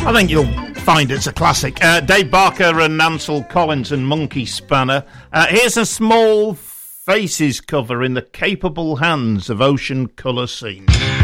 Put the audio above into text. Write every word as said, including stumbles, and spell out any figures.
I think you'll find it's a classic. Uh, Dave Barker and Ansel Collins and Monkey Spanner. Uh, here's a Small Faces cover in the capable hands of Ocean Colour Scene.